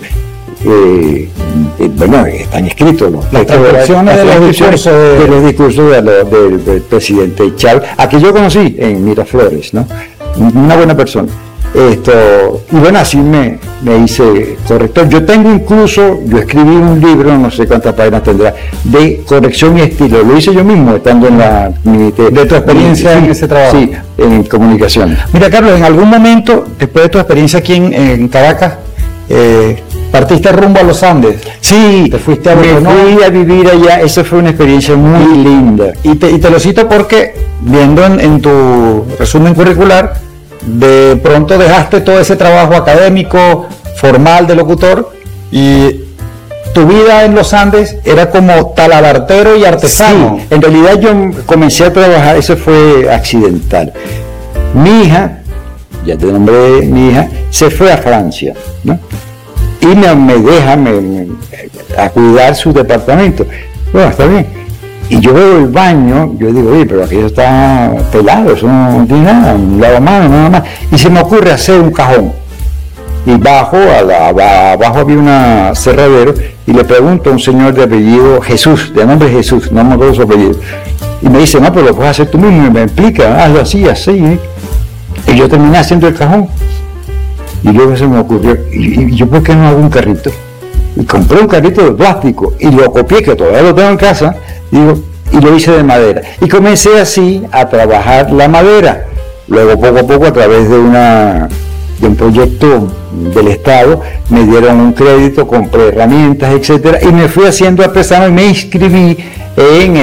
Bueno, están escritos las traducciones de los discursos del presidente Chávez, a que yo conocí en Miraflores, ¿no? Una buena persona. Y bueno, así me hice corrector. Yo escribí un libro, no sé cuántas páginas tendrá, de corrección y estilo. Lo hice yo mismo, estando en de tu experiencia en ese trabajo. Sí, en comunicación. Mira, Carlos, en algún momento, después de tu experiencia aquí en Caracas, partiste rumbo a los Andes. Sí, te fuiste a fui a vivir allá. Esa fue una experiencia muy linda. Y te lo cito porque, viendo en tu resumen curricular, de pronto dejaste todo ese trabajo académico, formal de locutor, y tu vida en los Andes era como talabartero y artesano. Sí, en realidad yo comencé a trabajar, eso fue accidental. Mi hija, ya te nombré mi hija, se fue a Francia, ¿no? Y me deja a cuidar su departamento. Bueno, está bien. Y yo veo el baño, yo digo, oye, pero aquello está pelado, eso no tiene nada, un lavamanos, nada más. Y se me ocurre hacer un cajón. Y abajo había un aserradero, y le pregunto a un señor de apellido Jesús, de nombre Jesús, no me acuerdo su apellido. Y me dice, no, pero lo puedes hacer tú mismo, y me explica, hazlo así, así. Y yo terminé haciendo el cajón. Y luego se me ocurrió, y yo, ¿por qué no hago un carrito? Y compré un carrito de plástico y lo copié, que todavía lo tengo en casa, y lo hice de madera. Y comencé así a trabajar la madera. Luego, poco a poco, a través de un proyecto del Estado, me dieron un crédito, compré herramientas, etcétera, y me fui haciendo artesano y me inscribí en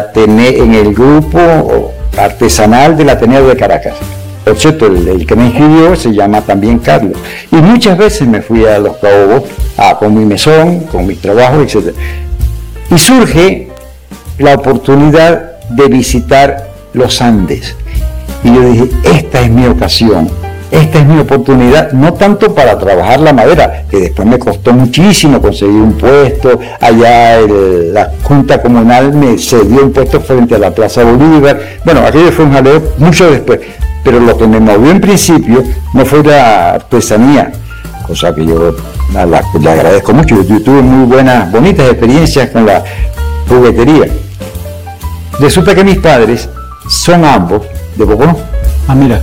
el grupo artesanal del Ateneo de Caracas. Por cierto, el que me inscribió se llama también Carlos. Y muchas veces me fui a Los Caobos con mi mesón, con mis trabajos, etc. Y surge la oportunidad de visitar los Andes. Y yo dije, esta es mi ocasión, esta es mi oportunidad, no tanto para trabajar la madera, que después me costó muchísimo conseguir un puesto. Allá la Junta Comunal me cedió un puesto frente a la Plaza Bolívar. Bueno, aquello fue un jaleo mucho después. Pero lo que me movió en principio no fue la artesanía, cosa que yo le agradezco mucho. Yo tuve bonitas experiencias con la juguetería. Resulta que mis padres son ambos de Boconó. Ah, mira.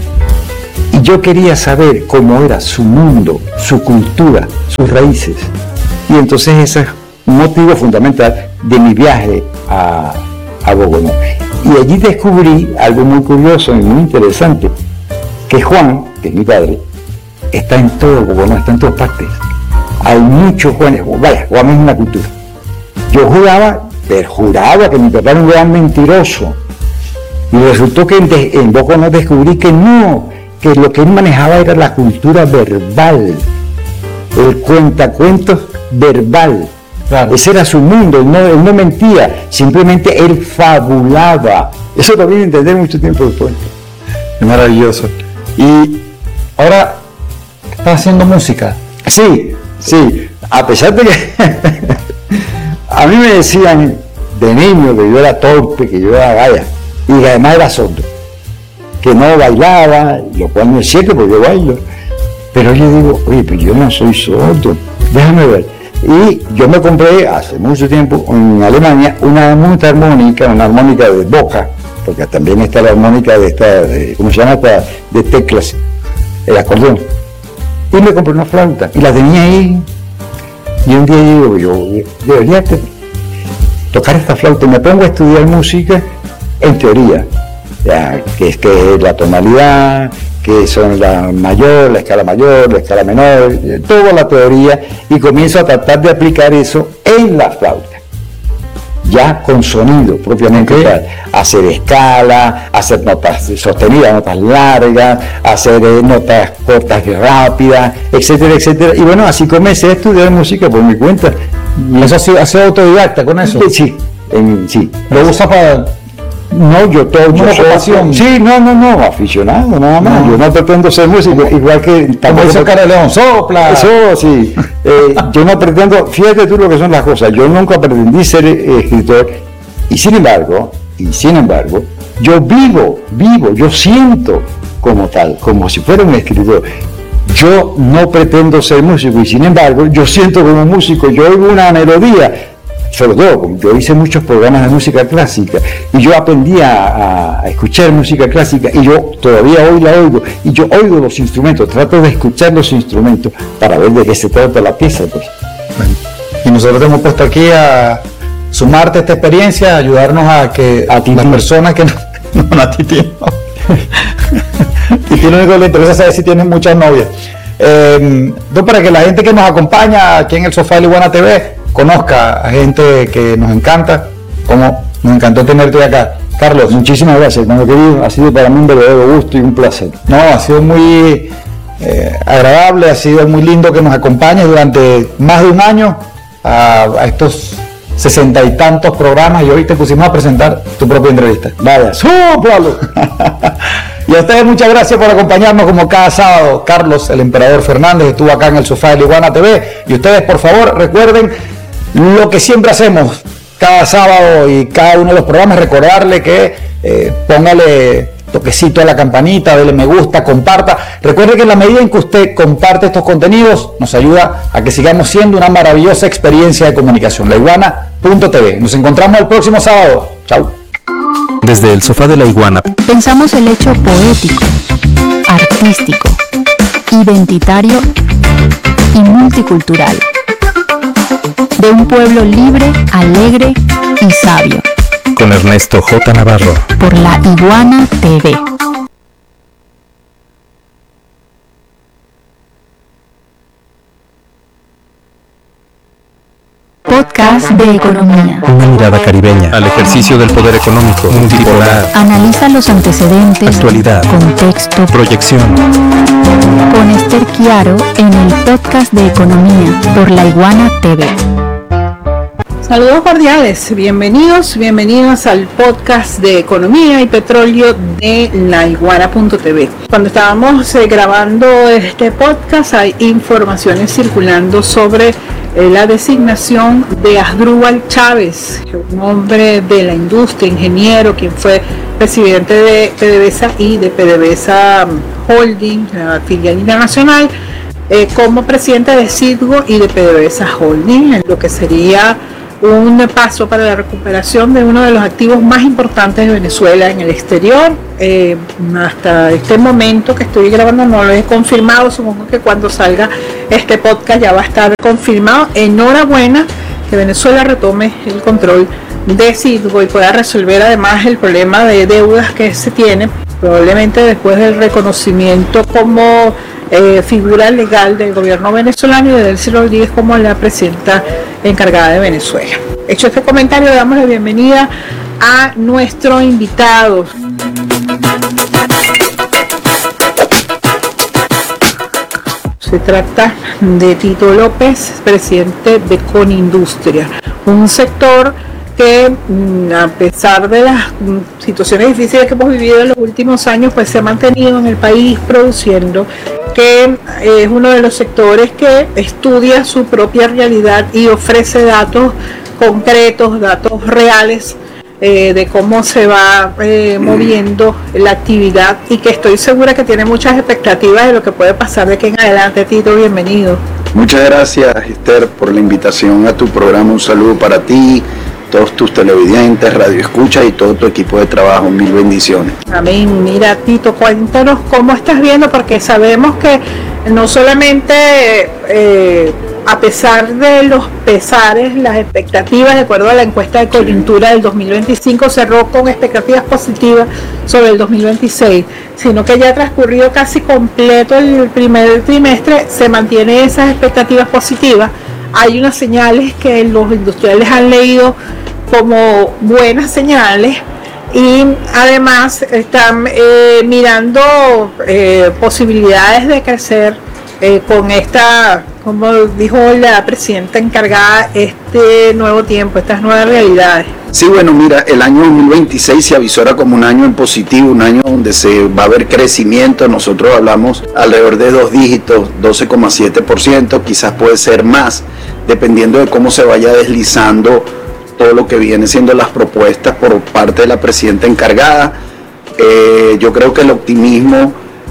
Y yo quería saber cómo era su mundo, su cultura, sus raíces. Y entonces ese es un motivo fundamental de mi viaje a Boconó. Y allí descubrí algo muy curioso y muy interesante, que Juan, que es mi padre, está en todo Boconó, está en todas partes. Hay muchos Juanes. Vaya, Juan es una cultura. Yo juraba que mi papá era un gran mentiroso. Y resultó que en Boconó descubrí que no, que lo que él manejaba era la cultura verbal, el cuentacuentos verbal. Claro. Ese era su mundo, él no mentía, simplemente él fabulaba. Eso lo vine a entender mucho tiempo después. Es maravilloso. Y ahora estás haciendo música. Sí, a pesar de que a mí me decían de niño que yo era torpe, que yo era gaya, y que además era sordo, que no bailaba, lo cual no es cierto porque yo bailo, pero yo digo, oye, pues yo no soy sordo, déjame ver. Y yo me compré hace mucho tiempo en Alemania una armónica de boca, porque también está la armónica ¿cómo se llama? De teclas, el acordeón. Y me compré una flauta y la tenía ahí. Y un día digo, yo debería tocar esta flauta y me pongo a estudiar música en teoría, ya, que es la tonalidad, que son la mayor, la escala menor, toda la teoría, y comienzo a tratar de aplicar eso en la flauta, ya con sonido propiamente tal, hacer escala, hacer notas sostenidas, notas largas, hacer notas cortas y rápidas, etcétera, etcétera. Y bueno, así comencé a estudiar música por mi cuenta. ¿Y eso ha sido autodidacta con eso? Sí, sí. ¿Lo usas para...? No, yo pasión. Sí, no, aficionado, nada más. No. Yo no pretendo ser músico, igual que... Como dice Cara de León, sopla. Eso, sí. Yo no pretendo, fíjate tú lo que son las cosas, yo nunca pretendí ser escritor, y sin embargo, yo vivo, yo siento como tal, como si fuera un escritor. Yo no pretendo ser músico, y sin embargo, yo siento como músico, yo oigo una melodía. Sobre todo, yo hice muchos programas de música clásica y yo aprendí a escuchar música clásica y yo todavía hoy la oigo y yo oigo los instrumentos, trato de escuchar los instrumentos para ver de qué se trata la pieza. Pues. Bueno, y nosotros te hemos puesto aquí a sumarte a esta experiencia, a ayudarnos a que las personas que no a Titi no. Titi lo único que le interesa saber si tienes muchas novias. Entonces, para que la gente que nos acompaña aquí en el Sofá de la Iguana TV conozca a gente que nos encanta, como nos encantó tenerte acá. Carlos, muchísimas gracias, hermano querido, ha sido para mí un verdadero gusto y un placer. No, ha sido muy agradable, ha sido muy lindo que nos acompañes durante más de un año a estos 60 y tantos programas y hoy te pusimos a presentar tu propia entrevista. Vaya, ¡súplalo! Y a ustedes muchas gracias por acompañarnos como cada sábado. Carlos, el Emperador Fernández, estuvo acá en el Sofá de la Iguana TV. Y ustedes, por favor, recuerden lo que siempre hacemos cada sábado y cada uno de los programas, recordarle que póngale toquecito a la campanita, dele me gusta, comparta. Recuerde que en la medida en que usted comparte estos contenidos, nos ayuda a que sigamos siendo una maravillosa experiencia de comunicación. laiguana.tv. Nos encontramos el próximo sábado. Chau. Desde el Sofá de la Iguana pensamos el hecho poético, artístico, identitario y multicultural de un pueblo libre, alegre y sabio. Con Ernesto J. Navarro. Por la Iguana TV. Podcast de economía. Una mirada caribeña al ejercicio del poder económico multipolar. Analiza los antecedentes, actualidad, contexto, proyección. Con Esther Chiaro en el Podcast de economía por la Iguana TV. Saludos cordiales, bienvenidos al podcast de economía y petróleo de laiguana.tv. Cuando estábamos grabando este podcast hay informaciones circulando sobre la designación de Asdrúbal Chávez, un hombre de la industria, ingeniero, quien fue presidente de PDVSA y de PDVSA Holding, la filial internacional, como presidente de Citgo y de PDVSA Holding, en lo que sería un paso para la recuperación de uno de los activos más importantes de Venezuela en el exterior. Hasta este momento que estoy grabando no lo he confirmado, supongo que cuando salga este podcast ya va a estar confirmado. Enhorabuena que Venezuela retome el control de Citgo y pueda resolver además el problema de deudas que se tiene, probablemente después del reconocimiento como figura legal del gobierno venezolano y de Delcy Rodríguez como la presidenta encargada de Venezuela. Hecho este comentario, damos la bienvenida a nuestro invitado. Se trata de Tito López, presidente de Conindustria, un sector que a pesar de las situaciones difíciles que hemos vivido en los últimos años, pues se ha mantenido en el país produciendo, que es uno de los sectores que estudia su propia realidad y ofrece datos concretos, datos reales de cómo se va moviendo la actividad, y que estoy segura que tiene muchas expectativas de lo que puede pasar de aquí en adelante. Tito, bienvenido. Muchas gracias, Esther, por la invitación a tu programa. Un saludo para ti, todos tus televidentes, radioescuchas y todo tu equipo de trabajo. Mil bendiciones. Amén. Mira, Tito, cuéntanos cómo estás viendo, porque sabemos que no solamente a pesar de los pesares, las expectativas, de acuerdo a la encuesta de coyuntura del 2025, cerró con expectativas positivas sobre el 2026, sino que ya ha transcurrido casi completo el primer trimestre, se mantienen esas expectativas positivas. Hay unas señales que los industriales han leído como buenas señales, y además están mirando posibilidades de crecer con esta, como dijo la presidenta encargada, este nuevo tiempo, estas nuevas realidades. Sí, bueno, mira, el año 2026 se avisora como un año en positivo, un año donde se va a ver crecimiento. Nosotros hablamos alrededor de 2 dígitos, 12,7%, quizás puede ser más, dependiendo de cómo se vaya deslizando todo lo que viene siendo las propuestas por parte de la presidenta encargada. Yo creo que el optimismo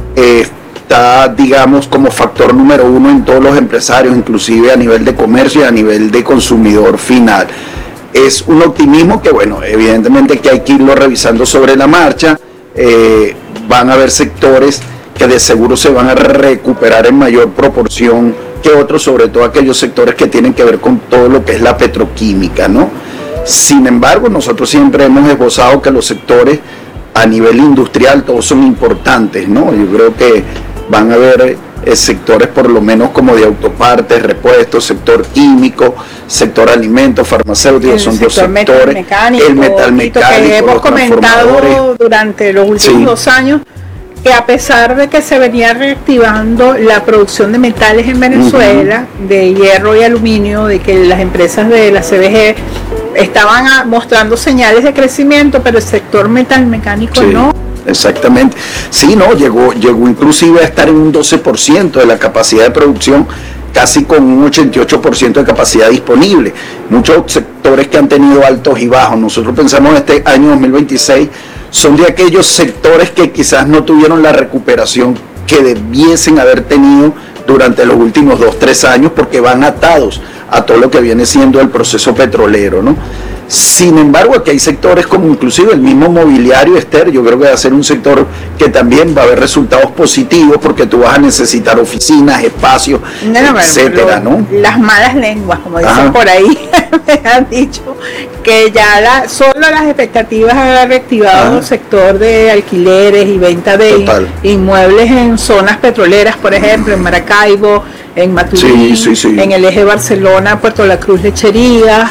está, digamos, como factor número 1 en todos los empresarios, inclusive a nivel de comercio y a nivel de consumidor final. Es un optimismo que, bueno, evidentemente que hay que irlo revisando sobre la marcha. Van a haber sectores que de seguro se van a recuperar en mayor proporción que otros, sobre todo aquellos sectores que tienen que ver con todo lo que es la petroquímica, ¿no? Sin embargo, nosotros siempre hemos esbozado que los sectores a nivel industrial todos son importantes, ¿no? Yo creo que van a haber sectores por lo menos como de autopartes, repuestos, sector químico, sector alimentos, farmacéuticos, son dos sectores. El metal mecánico, que hemos comentado durante los últimos 2 años, que a pesar de que se venía reactivando la producción de metales en Venezuela, de hierro y aluminio, de que las empresas de la CBG estaban mostrando señales de crecimiento, pero el sector metal mecánico no. Exactamente. Sí, no, llegó inclusive a estar en un 12% de la capacidad de producción, casi con un 88% de capacidad disponible. Muchos sectores que han tenido altos y bajos. Nosotros pensamos en este año 2026, son de aquellos sectores que quizás no tuvieron la recuperación que debiesen haber tenido durante los últimos 2-3 años, porque van atados a todo lo que viene siendo el proceso petrolero, ¿no? Sin embargo, aquí hay sectores como inclusive el mismo mobiliario, Esther. Yo creo que va a ser un sector que también va a haber resultados positivos, porque tú vas a necesitar oficinas, espacios, etcétera, ¿no? Las malas lenguas, como dicen por ahí, me han dicho que ya solo las expectativas han reactivado el sector de alquileres y venta de inmuebles en zonas petroleras, por ejemplo, en Maracaibo, en Maturín, en el eje Barcelona, Puerto La Cruz, Lechería,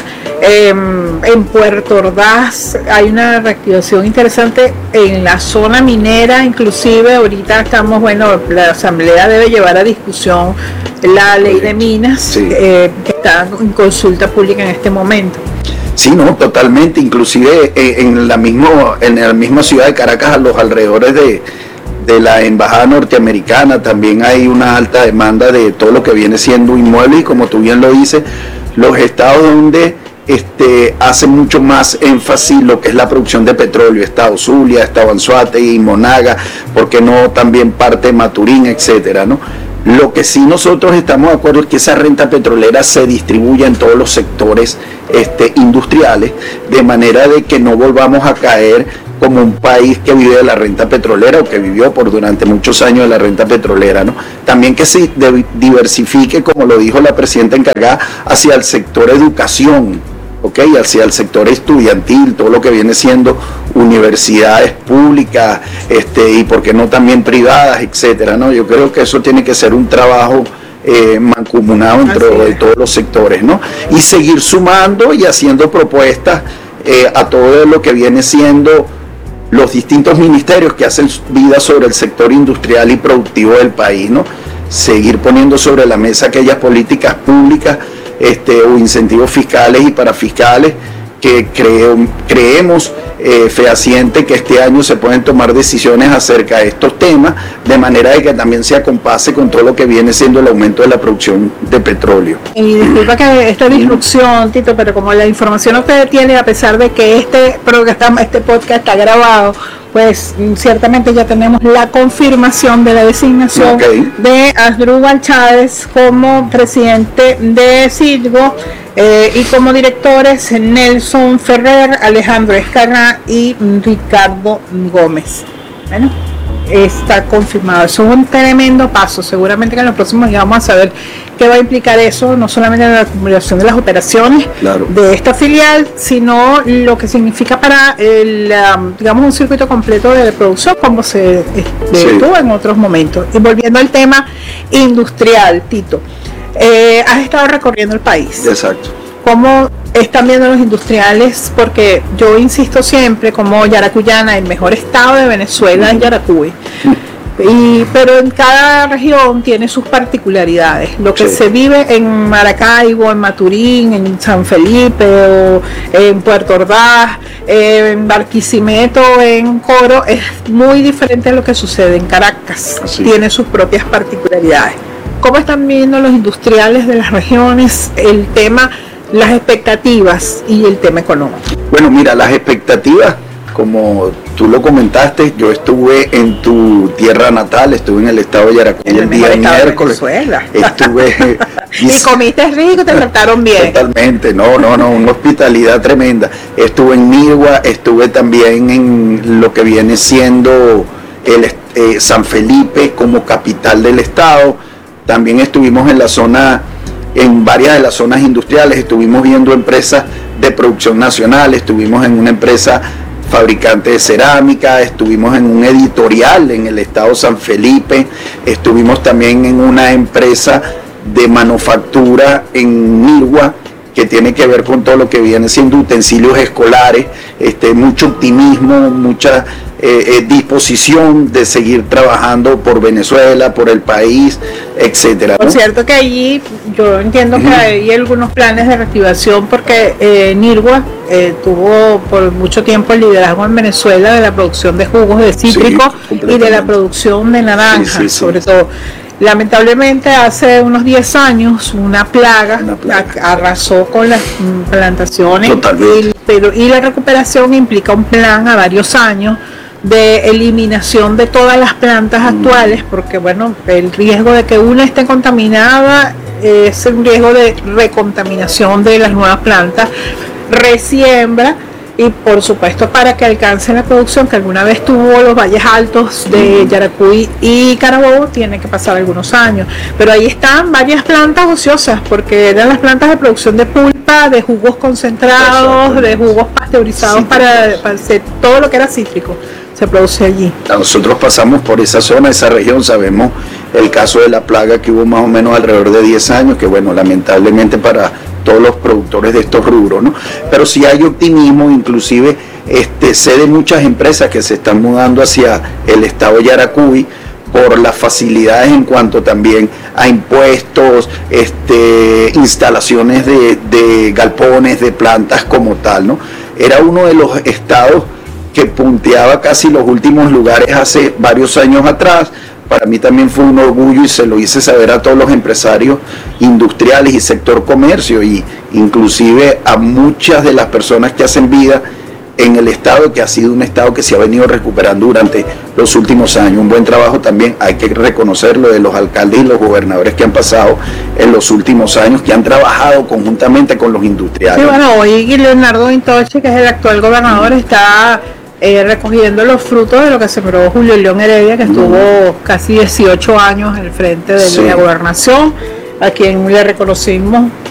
en Puerto Ordaz hay una reactivación interesante en la zona minera. Inclusive ahorita estamos, la Asamblea debe llevar a discusión la ley de minas, que está en consulta pública en este momento. Sí, no, totalmente. Inclusive en la misma ciudad de Caracas, a los alrededores de la embajada norteamericana, también hay una alta demanda de todo lo que viene siendo inmuebles, y como tú bien lo dices, los estados donde hace mucho más énfasis lo que es la producción de petróleo, estado Zulia, estado Anzoátegui y Monaga, porque no también parte de Maturín, etcétera, ¿no? Lo que sí nosotros estamos de acuerdo es que esa renta petrolera se distribuya en todos los sectores industriales, de manera de que no volvamos a caer como un país que vive de la renta petrolera o que vivió durante muchos años de la renta petrolera, ¿no? También que se diversifique, como lo dijo la presidenta encargada, hacia el sector educación, ¿okay? Hacia el sector estudiantil, todo lo que viene siendo universidades públicas, y por qué no también privadas, etcétera, ¿no? Yo creo que eso tiene que ser un trabajo mancomunado entre todos los sectores, ¿no? Y seguir sumando y haciendo propuestas a todo lo que viene siendo los distintos ministerios que hacen vida sobre el sector industrial y productivo del país, ¿no? Seguir poniendo sobre la mesa aquellas políticas públicas o incentivos fiscales y parafiscales que creemos fehaciente que este año se pueden tomar decisiones acerca de estos temas, de manera de que también se acompase con todo lo que viene siendo el aumento de la producción de petróleo. Y disculpa que esta disrupción, Tito, pero como la información usted tiene, a pesar de que este podcast está grabado, pues ciertamente ya tenemos la confirmación de la designación de Asdrúbal Chávez como presidente de Citgo, y como directores Nelson Ferrer, Alejandro Escarra y Ricardo Gómez. Bueno, está confirmado. Eso es un tremendo paso. Seguramente que en los próximos días vamos a saber qué va a implicar eso, no solamente en la acumulación de las operaciones de esta filial, sino lo que significa para digamos un circuito completo de producción, como se tuvo en otros momentos. Y volviendo al tema industrial, Tito, has estado recorriendo el país. Exacto. ¿Cómo están viendo los industriales? Porque yo insisto siempre, como Yaracuyana, el mejor estado de Venezuela es Yaracuy. Pero en cada región tiene sus particularidades. Lo que se vive en Maracaibo, en Maturín, en San Felipe, o en Puerto Ordaz, en Barquisimeto, en Coro, es muy diferente a lo que sucede en Caracas. Tiene sus propias particularidades. ¿Cómo están viendo los industriales de las regiones el tema, las expectativas y el tema económico? Bueno, mira, las expectativas, como tú lo comentaste, yo estuve en tu tierra natal, estuve en el estado de Yaracuy el día miércoles. Y comiste rico, te trataron bien. Totalmente, no, una hospitalidad tremenda. Estuve en Nirgua, estuve también en lo que viene siendo San Felipe como capital del estado. También estuvimos en varias de las zonas industriales, estuvimos viendo empresas de producción nacional, estuvimos en una empresa fabricante de cerámica, estuvimos en un editorial en el estado San Felipe, estuvimos también en una empresa de manufactura en Nirgua, que tiene que ver con todo lo que viene siendo utensilios escolares, mucho optimismo, mucha disposición de seguir trabajando por Venezuela, por el país, etcétera, ¿no? Por cierto que allí yo entiendo que hay algunos planes de reactivación, porque Nirgua tuvo por mucho tiempo el liderazgo en Venezuela de la producción de jugos de cítricos y de la producción de naranjas, sobre todo. Lamentablemente hace unos 10 años una plaga arrasó con las plantaciones, y la recuperación implica un plan a varios años de eliminación de todas las plantas actuales, porque bueno, el riesgo de que una esté contaminada es un riesgo de recontaminación de las nuevas plantas, resiembra, y por supuesto para que alcance la producción que alguna vez tuvo los valles altos de Yaracuy y Carabobo, tiene que pasar algunos años. Pero ahí están varias plantas ociosas, porque eran las plantas de producción de pulpa, de jugos concentrados, de jugos pasteurizados para hacer todo lo que era cítrico. Se produce allí. Nosotros pasamos por esa zona, esa región, sabemos el caso de la plaga que hubo más o menos alrededor de 10 años, que bueno, lamentablemente para todos los productores de estos rubros, ¿no? Pero sí hay optimismo, inclusive sé de muchas empresas que se están mudando hacia el estado de Yaracuy por las facilidades en cuanto también a impuestos, instalaciones de galpones, de plantas como tal, ¿no? Era uno de los estados que punteaba casi los últimos lugares hace varios años atrás. Para mí también fue un orgullo y se lo hice saber a todos los empresarios industriales y sector comercio, y inclusive a muchas de las personas que hacen vida en el estado, que ha sido un estado que se ha venido recuperando durante los últimos años. Un buen trabajo también, hay que reconocerlo, de los alcaldes y los gobernadores que han pasado en los últimos años, que han trabajado conjuntamente con los industriales. Sí, bueno, hoy Leonardo Intoche, que es el actual gobernador, está recogiendo los frutos de lo que sembró Julio León Heredia, que estuvo casi 18 años al frente de la gobernación, a quien le reconocimos